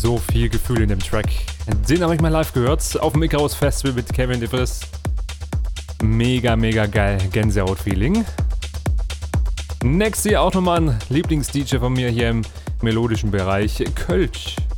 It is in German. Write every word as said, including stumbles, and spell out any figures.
so viel Gefühl in dem Track. Den habe ich mal live gehört auf dem Icarus Festival mit Kevin DeVries. Mega, mega geil. Gänsehaut-Feeling. Next hier auch nochmal ein Lieblings-D J von mir hier im melodischen Bereich. Kölsch.